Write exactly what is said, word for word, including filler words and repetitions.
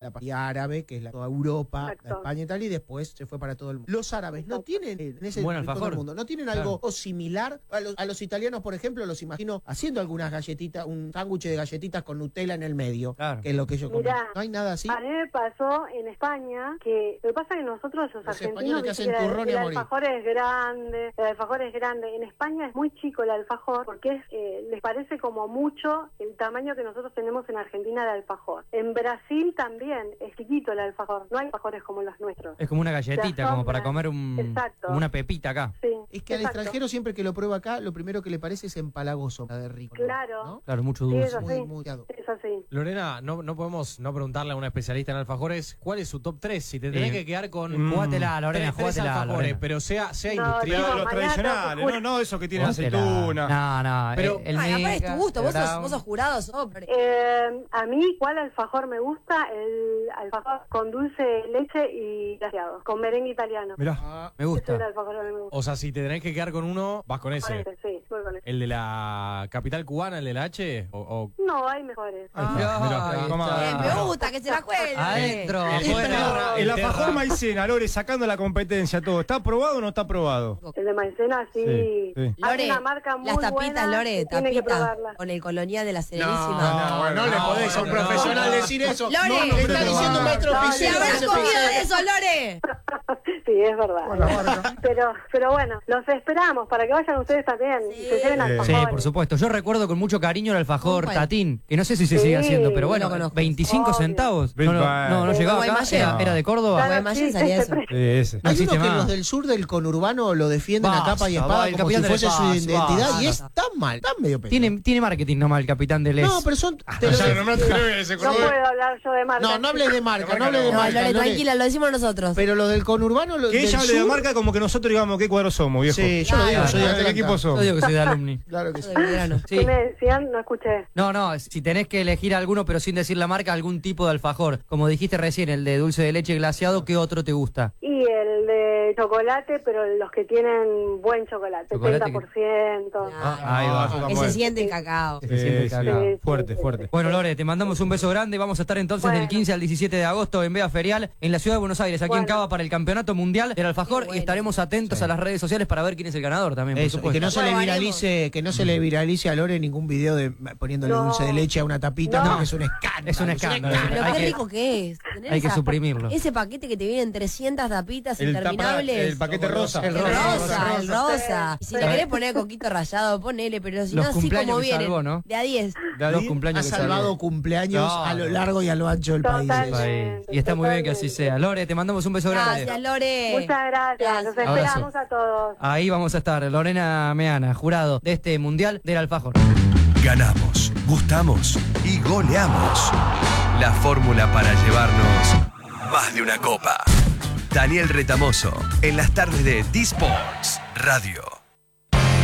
la parte árabe, que es la toda Europa, Exacto. la España y tal, y después se fue para todo el mundo. Los árabes no tienen, en ese Buen rincón alfajor. del mundo, no tienen Claro. algo similar a los, a los italianos, por ejemplo, los imagino haciendo algunas galletitas, un sándwich de galletitas con Nutella en el medio, Claro. que es lo que ellos comen. Mirá, No hay nada así. A mí me pasó en España que lo que pasa es que nosotros los, Los argentinos españoles que viste hacen que el- turrón y el a morir. alfajor es grande, el alfajor es grande. En España es muy chico el alfajor porque es, eh, les parece como mucho el tamaño que nosotros tenemos en Argentina de alfajor. En Brasil también es chiquito el alfajor, no hay alfajores como los nuestros. Es como una galletita, como para comer un, Exacto. como una pepita acá. Sí, Es que al exacto. extranjero siempre que lo prueba acá, lo primero que le parece es empalagoso, la de rico. Claro. ¿no? Claro, mucho Sí, dulce. eso Muy, sí. muy ado. Es así. Lorena, no, no podemos no preguntarle a una especialista en alfajores cuál es su top tres. Si te tenés Eh, que quedar con mm, jugátela, Lorena, tres, tres jugátela, alfajores, Lorena. pero sea, sea No, industrial. digo, Los mañana tradicionales, tengo que no, no eso que tiene Jugátela. aceituna. No, no. Pero- el, el Ay, aparte es mega, tu gusto, el vos sos, bravo. vos sos jurado, sobre. Eh, a mí, ¿cuál alfajor me gusta? El alfajor con dulce de leche y glaseado, con merengue italiano. Mirá. Ah, Me Ese es gusta. el alfajor que a mí me gusta. O sea, si te tenés que quedar con uno, vas con Con ese. ese, sí, voy con ese. ¿El de la capital cubana, el de la H? O, o- No, hay mejores. Ahí está, Ah, mirá, ahí toma. está. Bien, me gusta que se la juegue. Adentro. El El, Terra, el el alfajor Terra. maicena, Lore, sacando la competencia, todo. ¿Está aprobado o no está aprobado? El de maicena, sí. Sí, sí. Hay Lore, una marca muy las tapitas, buena Lore, que tiene que tapitas probarla. con el colonial de la no, Serenísima. no, bueno, no, le no, podés a un bueno, profesional no. decir eso. Lore, no, no, le está pero diciendo un va. maestro No, ¡Se piscero. habrás ese comido piscero. de eso, Lore! Sí, es verdad. Pero, pero bueno, los esperamos para que vayan ustedes también y se lleven Eh, alfajores. Sí, por supuesto. Yo recuerdo con mucho cariño el alfajor ¿Cuál? Tatín, que no sé si se Sí, sigue haciendo, pero bueno, no conozco. veinticinco Obvio. centavos. No, no, no, no Sí, llegaba como acá, Guaymallén. era, era de Córdoba. Claro, Guaymallén sí, salía ese eso. precio. Sí, ese. No Hay existe uno que más. los del sur del conurbano lo defienden a Basta, capa y va, espada el como si capitán del fuese su espacio, identidad basta. y es tan mal, tan medio pedo. Tiene, tiene marketing nomás el capitán del No, Es. pero son... Ah, pero- Ya, no me atreves, ese No color. puedo hablar yo de marca. no, no hables de marca, no hables de No, marca. Lore, Lore. tranquila, lo decimos nosotros. Pero los del conurbano... Los Que del ella hable de sur- marca como que nosotros digamos qué cuadro somos, viejo. Sí, yo lo digo, Claro, soy de ¿De qué Atlanta. equipo Yo somos? digo que soy de alumni. Claro que sí. De Belgrano. Sí. ¿Qué me decían? No escuché. No, no, si tenés que elegir alguno, pero sin decir la marca, algún tipo de alfajor. Como dijiste recién, el de dulce de leche glaseado, ¿qué otro te gusta? Y el de chocolate, pero los que tienen buen chocolate, Chocolate setenta por ciento. Ah, ahí va. eso está Que bueno. se siente el cacao. Que se siente el Sí, cacao. sí. Fuerte, Sí, fuerte. Bueno, Lore, te mandamos un beso grande. Vamos a estar entonces Bueno. del quince al diecisiete de agosto en Vea Ferial, en la ciudad de Buenos Aires, aquí en Bueno. Cava, para el Campeonato Mundial del Alfajor. Qué bueno. Y estaremos atentos Sí. a las redes sociales para ver quién es el ganador también, por Eso, y supuesto. que no se le Bueno, viralice, que no se le viralice a Lore ningún video de poniéndole No. dulce de leche a una tapita, No. porque es un escándalo. Es un escándalo. Pero Hay qué que- rico que es. Tener hay que esa- suprimirlo. Ese paquete que te vienen trescientas tapitas El, tapa- interminables. el paquete rosa. El rosa, el rosa. Y si le Sí. querés poner coquito rayado, ponele, pero si Los no, así cumpleaños como que vienen. salvó, ¿no? De a diez. De Los ahí, Ha cumpleaños que salvado salvó. cumpleaños No, a lo no. largo y a lo ancho del país. Totalmente. Ahí. Y está muy bien que así sea. Lore, te mandamos un beso grande. Gracias, Lore. Muchas gracias. Los Abrazo. esperamos a todos. Ahí vamos a estar, Lorena Meana, jurado de este Mundial del Alfajor. Ganamos, gustamos y goleamos. La fórmula para llevarnos más de una copa. Daniel Retamoso, en las tardes de D-Sports Radio.